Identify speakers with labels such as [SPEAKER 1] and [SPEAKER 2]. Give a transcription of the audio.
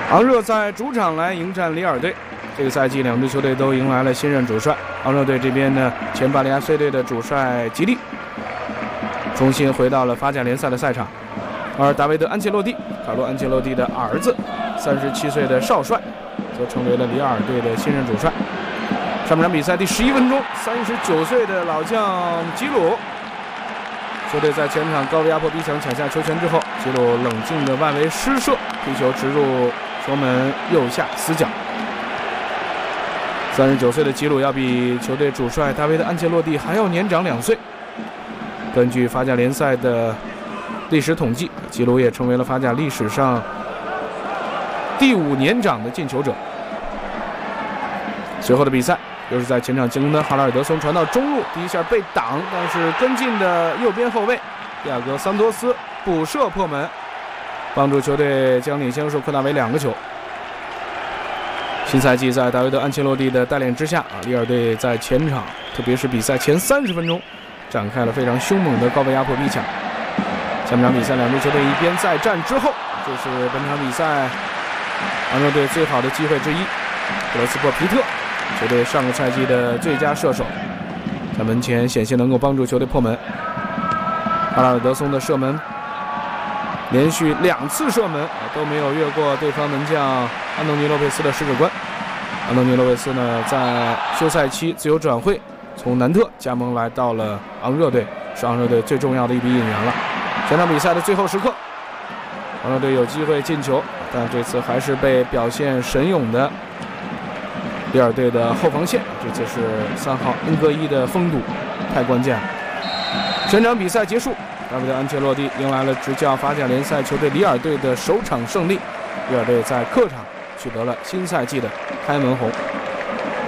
[SPEAKER 1] 昂热在主场来迎战里尔队。这个赛季两支球队都迎来了新任主帅。昂热队这边呢，前巴利亚 C 队的主帅吉利重新回到了法甲联赛的赛场，而达维德·安切洛蒂，卡洛·安切洛蒂的儿子，37岁的少帅，则成为了里尔队的新任主帅。上半场比赛第11分钟，39岁的老将吉鲁，球队在前场高位压迫逼抢，抢下球权之后，吉鲁冷静的外围施射，皮球直入球门右下死角。39岁的吉鲁要比球队主帅大卫的安切洛蒂还要年长2岁。根据法甲联赛的历史统计，吉鲁也成为了法甲历史上第5年长的进球者。随后的比赛又是在前场进攻的哈拉尔德松传到中路，第一下被挡，但是跟进的右边后卫亚格桑多斯补射破门，帮助球队将领先数扩大为2个球。新赛季在大卫德·安切洛蒂的带领之下，里尔队在前场，特别是比赛前30分钟，展开了非常凶猛的高位压迫逼抢。下半场比赛两支球队一边再战之后，就是本场比赛昂热队最好的机会之一，格罗斯珀皮特，球队上个赛季的最佳射手，在门前险些能够帮助球队破门。哈拉尔德松的射门，连续2次射门都没有越过对方门将安东尼洛佩斯的十指关。安东尼洛佩斯呢，在休赛期自由转会，从南特加盟来到了昂热队，是昂热队最重要的一笔引援了。全场比赛的最后时刻，昂热队有机会进球，但这次还是被表现神勇的里尔队的后防线，这次是3号恩格伊的封堵，太关键了。全场比赛结束，大卫德·安切洛蒂迎来了执教法甲联赛球队里尔队的首场胜利，里尔队在客场取得了新赛季的开门红。